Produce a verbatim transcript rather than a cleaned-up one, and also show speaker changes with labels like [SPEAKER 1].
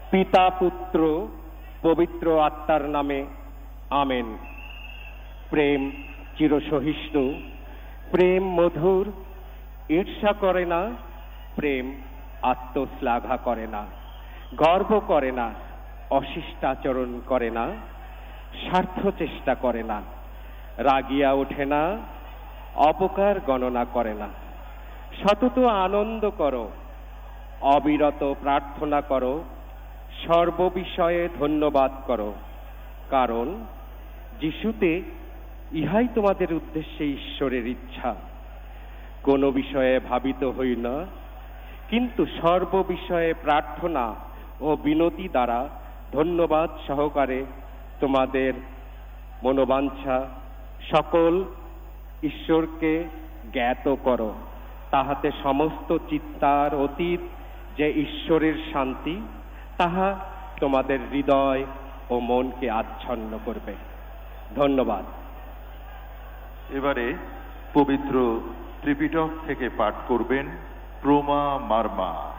[SPEAKER 1] পিতা পুত্র পবিত্র আত্মার নামে আমেন। প্রেম চিরসহিষ্ণু, প্রেম মধুর, ঈর্ষা করে না, প্রেম আত্মশ্লাঘা করে না, গর্ব করে না, অশিষ্টাচরণ করে না, স্বার্থ চেষ্টা করে না, রাগিয়া ওঠে না, অপকার গণনা করে না। সতত আনন্দ করো, অবিরত প্রার্থনা করো, সর্ববিষয়ে ধন্যবাদ করো, কারণ যিশুতে ইহাই তোমাদের উদ্দেশ্যে ঈশ্বরের ইচ্ছা। কোন বিষয়ে ভাবিত হই না, কিন্তু সর্ববিষয়ে প্রার্থনা ও বিনতি দ্বারা ধন্যবাদ সহকারে তোমাদের মনোবাঞ্ছা সকল ঈশ্বরকে জ্ঞাত করো। তাহাতে সমস্ত চিত্তার অতীত যে ঈশ্বরের শান্তি, তাহা তোমাদের হৃদয় ও মনকে আচ্ছন্ন করবে। ধন্যবাদ।
[SPEAKER 2] এবারে পবিত্র ত্রিপিটক থেকে পাঠ করবেন প্রমা মার্মা।